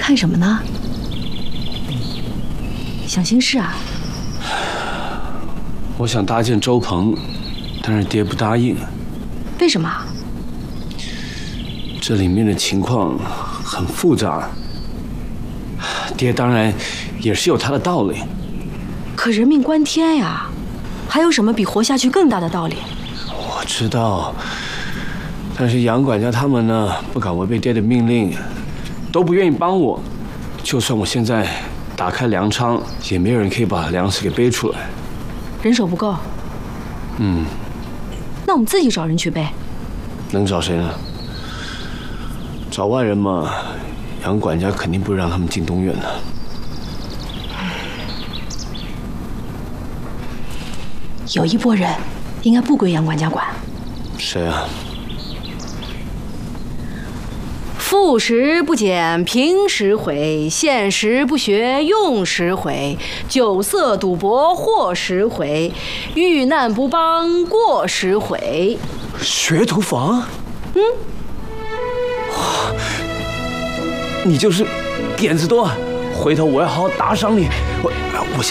看什么呢？想心事啊？ 我想搭建粥棚，但是爹不答应。 为什么？ 这里面的情况很复杂。爹当然也是有他的道理。 可人命关天呀，还有什么比活下去更大的道理？ 我知道，但是杨管家他们呢，不敢违背爹的命令，都不愿意帮我。就算我现在打开粮仓，也没有人可以把粮食给背出来。 人手不够。那我们自己找人去背。 能找谁呢？找外人嘛，杨管家肯定不会让他们进东院的。 有一拨人，应该不归杨管家管。 谁啊？ 富时不减，平时毁；现时不学，用时毁；酒色赌博，祸时毁；遇难不帮，过时毁。 学徒房？哇，你就是点子多，回头我要好好打赏你。我先。